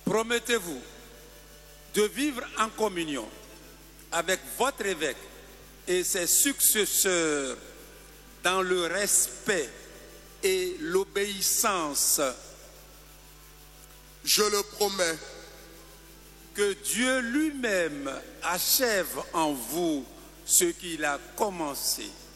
Promettez-vous de vivre en communion avec votre évêque et ses successeurs dans le respect et l'obéissance. Je le promets. Que Dieu lui-même achève en vous ce qu'il a commencé.